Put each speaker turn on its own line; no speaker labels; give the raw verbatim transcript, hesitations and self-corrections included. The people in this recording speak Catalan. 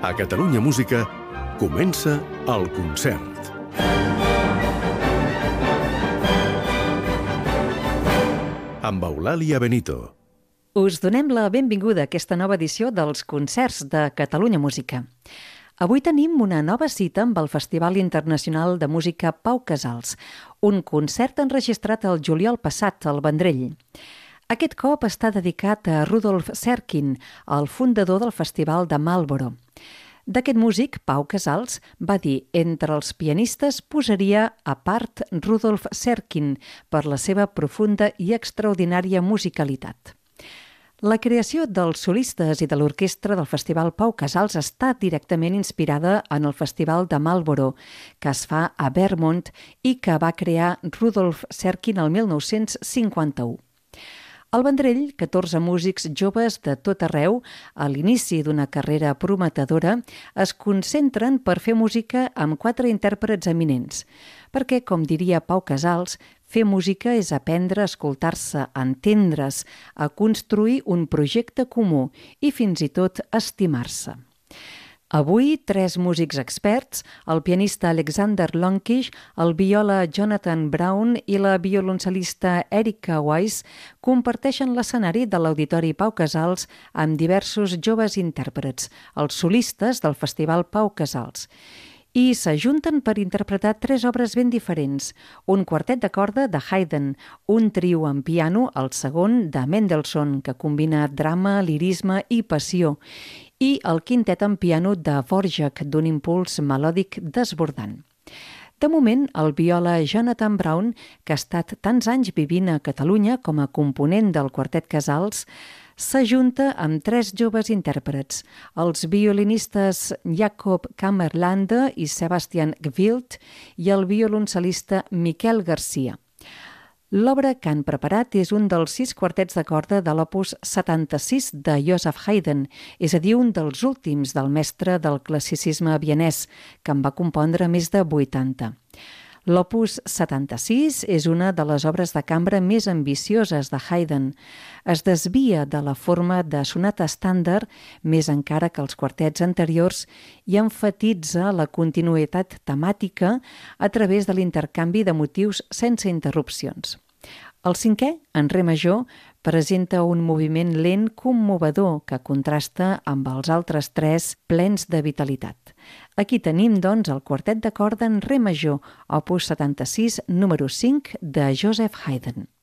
A Catalunya Música comença el concert. Amb Eulàlia Benito.
Us donem la benvinguda a aquesta nova edició dels concerts de Catalunya Música. Avui tenim una nova cita amb el Festival Internacional de Música Pau Casals, un concert enregistrat el juliol passat al Vendrell. Aquest cop està dedicat a Rudolf Serkin, el fundador del Festival de Marlborough. D'aquest músic, Pau Casals va dir entre els pianistes posaria a part Rudolf Serkin per la seva profunda i extraordinària musicalitat. La creació dels solistes i de l'orquestra del Festival Pau Casals està directament inspirada en el Festival de Marlborough, que es fa a Vermont i que va crear Rudolf Serkin el mil nou-cents cinquanta-u. Al Vendrell, catorze músics joves de tot arreu, a l'inici d'una carrera prometedora, es concentren per fer música amb quatre intèrprets eminents, perquè, com diria Pau Casals, fer música és aprendre a escoltar-se, a entendre's, a construir un projecte comú i fins i tot estimar-se. Avui, tres músics experts, el pianista Alexander Lonkish, el viola Jonathan Brown i la violoncel·lista Erika Weiss, comparteixen l'escenari de l'Auditori Pau Casals amb diversos joves intèrprets, els solistes del Festival Pau Casals. I s'ajunten per interpretar tres obres ben diferents, un quartet de corda de Haydn, un trio en piano, el segon, de Mendelssohn, que combina drama, lirisme i passió, i el quintet en piano de Dvorak, d'un impuls melòdic desbordant. De moment, el viola Jonathan Brown, que ha estat tants anys vivint a Catalunya com a component del quartet Casals, s'ajunta amb tres joves intèrprets, els violinistes Jakob Kammerlande i Sebastian Gwilt i el violoncel·lista Miquel Garcia. L'obra que han preparat és un dels sis quartets de corda de l'opus setanta-sis de Joseph Haydn, és a dir, un dels últims del mestre del classicisme vienès, que en va compondre més de vuitanta. L'opus setanta-sis és una de les obres de cambra més ambicioses de Haydn. Es desvia de la forma de sonata estàndard, més encara que els quartets anteriors, i emfatitza la continuïtat temàtica a través de l'intercanvi de motius sense interrupcions. El cinquè, en re major, presenta un moviment lent commovedor que contrasta amb els altres tres plens de vitalitat. Aquí tenim, doncs, el quartet de corda en re major, opus setanta-sis, número cinc, de Joseph Haydn.